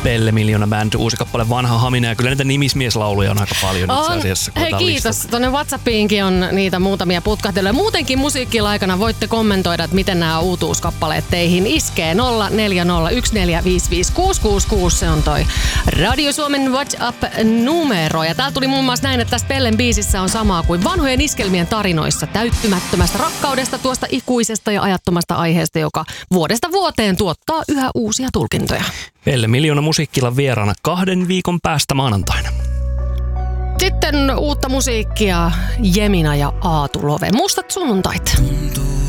Pelle Miljoona Band, uusi kappale Vanha Hamina. Ja kyllä niitä nimismieslauluja on aika paljon itse asiassa. Hei kiitos. Tuonne WhatsAppiinkin on niitä muutamia putkahteluja. Muutenkin musiikkilaikana voitte kommentoida, että miten nämä uutuuskappaleet teihin iskee. 0401455666. Se on toi Radio Suomen WhatsApp-numero. Ja täällä tuli muun muassa näin, että tässä Pellen biisissä on samaa kuin vanhojen iskelmien tarinoissa täyttymättömästä rakkaudesta, tuosta ikuisesta ja ajattomasta aiheesta, joka vuodesta vuoteen tuottaa yhä uusia tulkintoja. Pelle Miljoona musiikkilla vieraana 2 viikon päästä maanantaina. Sitten uutta musiikkia Jemina ja Aatu Love. Mustat sunnuntait.